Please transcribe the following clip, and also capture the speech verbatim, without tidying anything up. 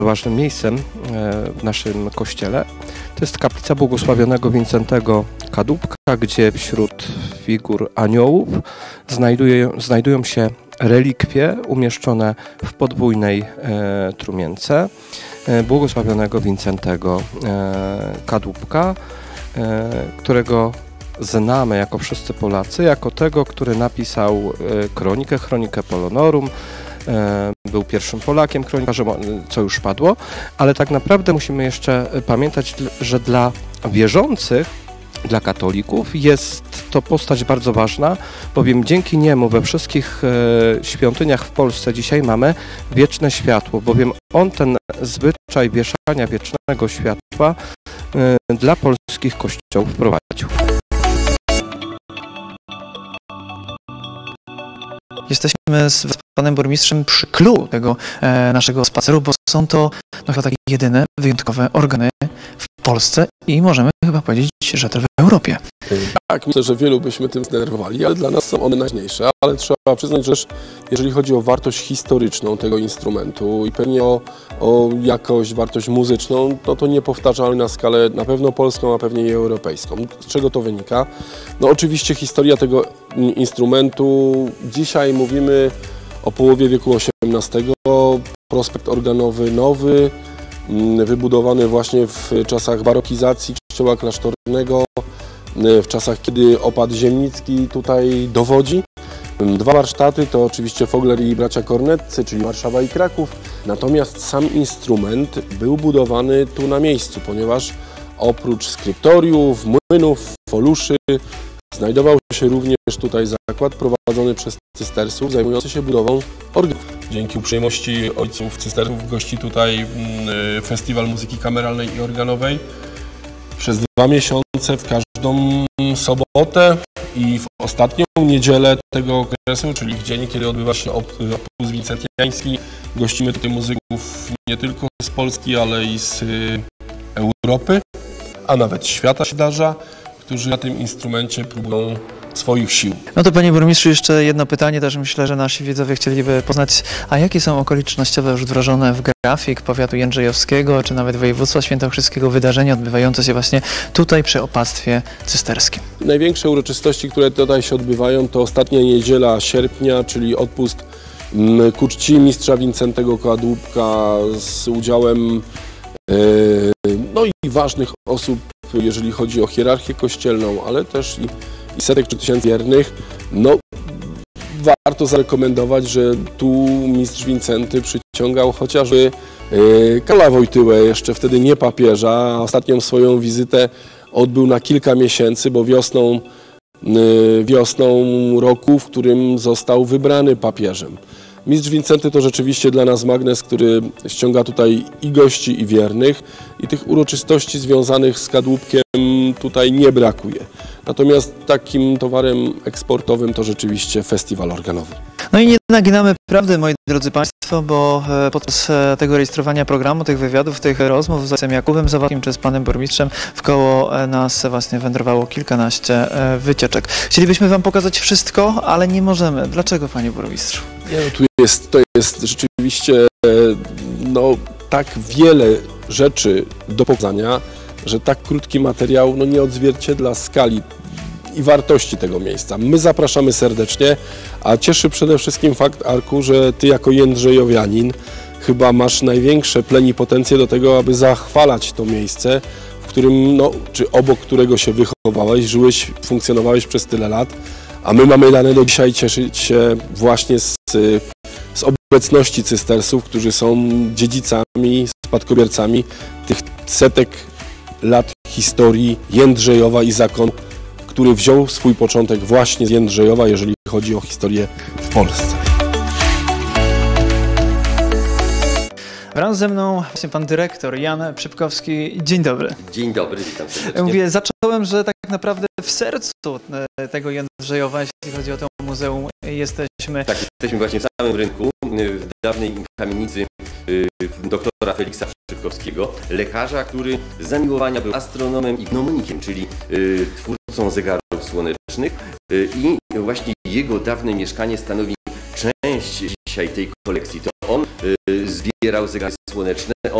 ważnym miejscem w naszym kościele. To jest kaplica błogosławionego Wincentego Kadłubka, gdzie wśród figur aniołów znajduje, znajdują się relikwie umieszczone w podwójnej e, trumience e, błogosławionego Wincentego e, Kadłubka, e, którego znamy jako wszyscy Polacy, jako tego, który napisał e, kronikę, chronikę Polonorum. E, był pierwszym Polakiem, kronikarzem, co już padło, ale tak naprawdę musimy jeszcze pamiętać, że dla wierzących, dla katolików jest to postać bardzo ważna, bowiem dzięki niemu we wszystkich e, świątyniach w Polsce dzisiaj mamy wieczne światło, bowiem on ten zwyczaj wieszania wiecznego światła e, dla polskich kościołów wprowadził. Jesteśmy z panem burmistrzem przy clou tego e, naszego spaceru, bo są to no, chyba takie jedyne, wyjątkowe organy w Polsce i możemy chyba powiedzieć, że to w Europie. Tak, myślę, że wielu byśmy tym zdenerwowali, ale dla nas są one najważniejsze. Ale trzeba przyznać, że jeżeli chodzi o wartość historyczną tego instrumentu i pewnie o, o jakość, wartość muzyczną, no to niepowtarzalne na skalę na pewno polską, a pewnie i europejską. Z czego to wynika? No oczywiście historia tego instrumentu. Dzisiaj mówimy o połowie wieku osiemnastego. Prospekt organowy nowy, wybudowany właśnie w czasach barokizacji kościoła klasztornego, w czasach, kiedy opat ziemnicki tutaj dowodzi. Dwa warsztaty to oczywiście Fogler i bracia Kornetcy, czyli Warszawa i Kraków. Natomiast sam instrument był budowany tu na miejscu, ponieważ oprócz skryptoriów, młynów, foluszy znajdował się również tutaj zakład prowadzony przez cystersów zajmujący się budową organów. Dzięki uprzejmości ojców cystersów gości tutaj Festiwal Muzyki Kameralnej i Organowej. Przez dwa miesiące w każdą sobotę i w ostatnią niedzielę tego okresu, czyli w dzień, kiedy odbywa się opus wincentiański, gościmy tutaj muzyków nie tylko z Polski, ale i z Europy, a nawet świata się zdarza, którzy na tym instrumencie próbują swoich sił. No to panie burmistrzu, jeszcze jedno pytanie, też myślę, że nasi widzowie chcieliby poznać, a jakie są okolicznościowe już wdrożone w grafik powiatu jędrzejowskiego, czy nawet województwa świętokrzyskiego wydarzenia odbywające się właśnie tutaj przy opactwie cysterskim? Największe uroczystości, które tutaj się odbywają, to ostatnia niedziela sierpnia, czyli odpust ku czci mistrza Wincentego Kadłubka z udziałem yy, no i ważnych osób, jeżeli chodzi o hierarchię kościelną, ale też i i setek czy tysięcy wiernych. No, warto zarekomendować, że tu mistrz Wincenty przyciągał chociażby yy, Karola Wojtyłę, jeszcze wtedy nie papieża. Ostatnią swoją wizytę odbył na kilka miesięcy, bo wiosną, yy, wiosną roku, w którym został wybrany papieżem. Mistrz Wincenty to rzeczywiście dla nas magnes, który ściąga tutaj i gości, i wiernych, i tych uroczystości związanych z kadłubkiem tutaj nie brakuje. Natomiast takim towarem eksportowym to rzeczywiście festiwal organowy. No i nie naginamy prawdy, moi drodzy państwo, bo podczas tego rejestrowania programu, tych wywiadów, tych rozmów z ojcem Jakubem Zawadzkim czy z panem burmistrzem wkoło nas właśnie wędrowało kilkanaście wycieczek. Chcielibyśmy wam pokazać wszystko, ale nie możemy. Dlaczego, panie burmistrzu? Nie, no tu jest, to jest rzeczywiście no, tak wiele rzeczy do pokazania, że tak krótki materiał no, nie odzwierciedla skali i wartości tego miejsca. My zapraszamy serdecznie, a cieszy przede wszystkim fakt, Arku, że ty jako jędrzejowianin chyba masz największe plenipotencje do tego, aby zachwalać to miejsce, w którym, no, czy obok którego się wychowałeś, żyłeś, funkcjonowałeś przez tyle lat, a my mamy dane do dzisiaj cieszyć się właśnie z, z obecności cystersów, którzy są dziedzicami, spadkobiercami tych setek lat historii Jędrzejowa i zakonu, który wziął swój początek właśnie z Jędrzejowa, jeżeli chodzi o historię w Polsce. Wraz ze mną właśnie pan dyrektor Jan Przypkowski. Dzień dobry. Dzień dobry, witam serdecznie. Mówię, zacząłem, że tak naprawdę w sercu tego Jędrzejowa, jeśli chodzi o to muzeum, jesteśmy. Tak, jesteśmy właśnie w samym rynku, w dawnej kamienicy doktora Feliksa Przypkowskiego, lekarza, który z zamiłowania był astronomem i gnomonikiem, czyli twórcą zegarów słonecznych, i właśnie jego dawne mieszkanie stanowi część dzisiaj tej kolekcji. To on y, zbierał zegary słoneczne,